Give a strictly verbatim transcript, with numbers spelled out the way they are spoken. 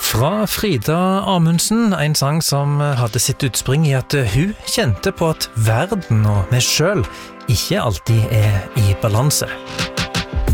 Fra Frida Amundsen, en sang som hadde sitt utspring i at hun kjente på at verden og vi selv ikke alltid er i balanse.